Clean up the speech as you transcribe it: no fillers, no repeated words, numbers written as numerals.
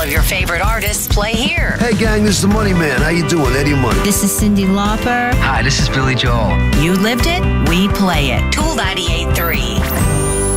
of your favorite artists play here. Hey, gang, this is the Money Man. How you doing? Eddie Money. This is Cyndi Lauper. Hi, this is Billy Joel. You lived it, we play it. Tool 98.3.